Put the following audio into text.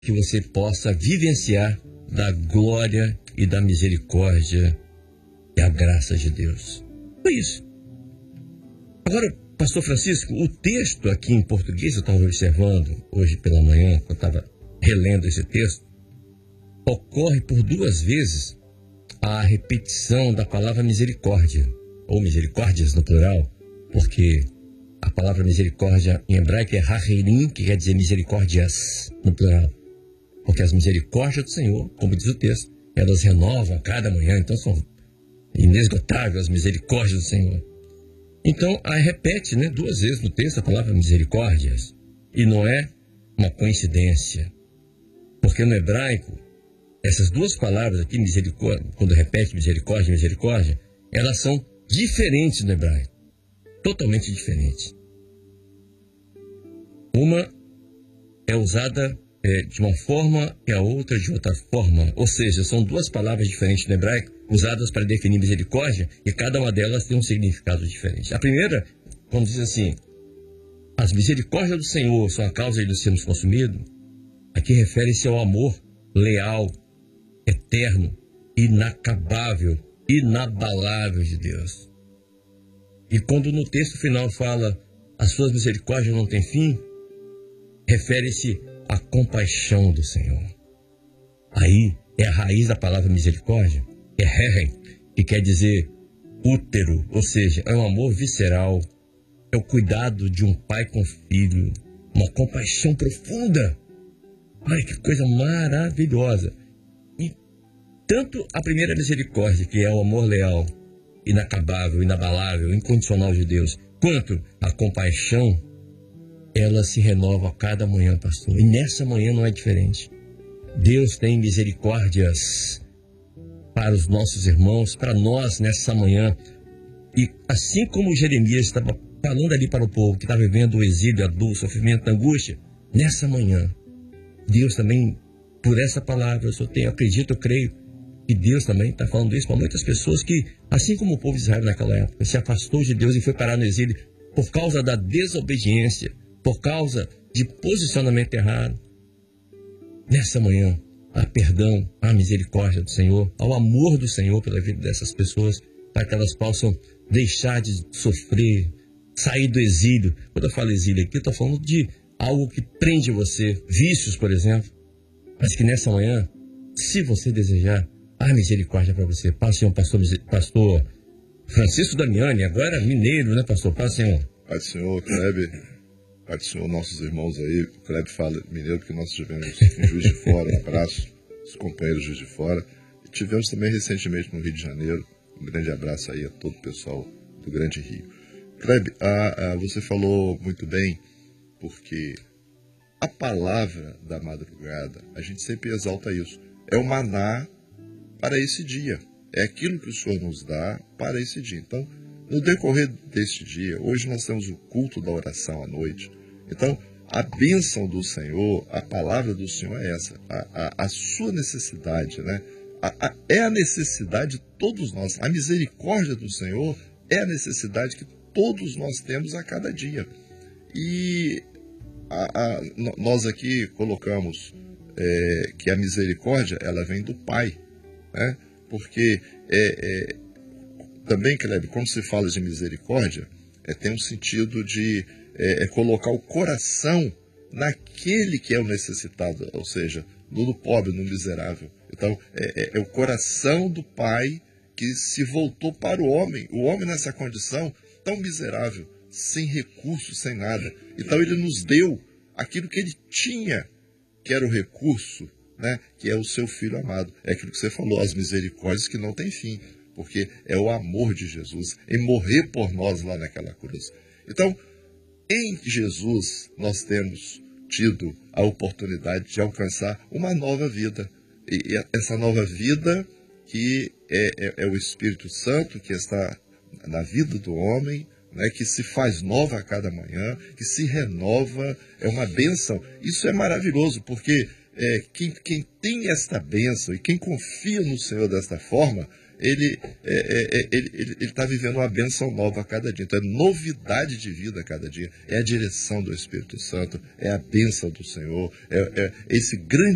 que você possa vivenciar da glória e da misericórdia e a graça de Deus. Foi isso. Agora, pastor Francisco, o texto aqui em português, eu estava observando hoje pela manhã, quando eu estava relendo esse texto, ocorre por 2 vezes a repetição da palavra misericórdia, ou misericórdias no plural, porque a palavra misericórdia em hebraico é harerim, que quer dizer misericórdias no plural. Porque as misericórdias do Senhor, como diz o texto, elas renovam a cada manhã, então são inesgotáveis as misericórdias do Senhor. Então, aí repete 2 vezes no texto a palavra misericórdias. E não é uma coincidência. Porque no hebraico, essas 2 palavras aqui, misericórdia, quando repete misericórdia e misericórdia, elas são diferentes no hebraico. Totalmente diferentes. Uma é usada de uma forma e a outra de outra forma. Ou seja, são 2 palavras diferentes no hebraico, usadas para definir misericórdia, e cada uma delas tem um significado diferente. A primeira, quando diz assim, as misericórdias do Senhor são a causa de nós sermos consumidos, aqui refere-se ao amor leal, eterno, inacabável, inabalável de Deus. E quando no texto final fala, as suas misericórdias não têm fim, refere-se à compaixão do Senhor. Aí é a raiz da palavra misericórdia, que é herem, que quer dizer útero, ou seja, é um amor visceral, é o cuidado de um pai com filho, uma compaixão profunda. Olha que coisa maravilhosa. E tanto a primeira misericórdia, que é o amor leal, inacabável, inabalável, incondicional de Deus, quanto a compaixão, ela se renova a cada manhã, pastor. E nessa manhã não é diferente. Deus tem misericórdias para os nossos irmãos, para nós nessa manhã. E assim como Jeremias estava falando ali para o povo que estava vivendo o exílio, a dor, o sofrimento, a angústia, nessa manhã, Deus também, por essa palavra, eu acredito, eu creio, que Deus também está falando isso para muitas pessoas que, assim como o povo de Israel naquela época, se afastou de Deus e foi parar no exílio por causa da desobediência, por causa de posicionamento errado. Nessa manhã, há perdão, há misericórdia do Senhor, há o amor do Senhor pela vida dessas pessoas, para que elas possam deixar de sofrer, sair do exílio. Quando eu falo exílio aqui, eu estou falando de algo que prende você, vícios, por exemplo. Mas que nessa manhã, se você desejar, há misericórdia para você. Paz, Senhor, pastor Francisco Damiani, agora mineiro, né, pastor? Paz, Senhor. Paz, Senhor, Kleber. Pai do Senhor, nossos irmãos aí, o Kleber fala mineiro, porque nós tivemos em Juiz de Fora, um abraço, os companheiros Juiz de Fora, e tivemos também recentemente no Rio de Janeiro, um grande abraço aí a todo o pessoal do Grande Rio. Kleber, você falou muito bem, porque a palavra da madrugada, a gente sempre exalta isso, é o maná para esse dia, é aquilo que o Senhor nos dá para esse dia. Então, no decorrer deste dia, hoje nós temos o culto da oração à noite. Então, a bênção do Senhor, a palavra do Senhor é essa. A sua necessidade, né? É a necessidade de todos nós. A misericórdia do Senhor é a necessidade que todos nós temos a cada dia. E nós aqui colocamos que a misericórdia, ela vem do Pai, né? Porque também, Kleber, quando se fala de misericórdia, tem um sentido de colocar o coração naquele que é o necessitado, ou seja, no pobre, no miserável. Então, é o coração do Pai que se voltou para o homem nessa condição tão miserável, sem recursos, sem nada. Então, ele nos deu aquilo que ele tinha, que era o recurso, né? Que é o seu Filho amado. É aquilo que você falou, as misericórdias que não têm fim, porque é o amor de Jesus em morrer por nós lá naquela cruz. Então, em Jesus, nós temos tido a oportunidade de alcançar uma nova vida. E essa nova vida que é o Espírito Santo que está na vida do homem, né, que se faz nova a cada manhã, que se renova, é uma bênção. Isso é maravilhoso, porque quem tem esta bênção e quem confia no Senhor desta forma, ele está vivendo uma bênção nova a cada dia. Então é novidade de vida a cada dia. É a direção do Espírito Santo, é a bênção do Senhor, é esse grande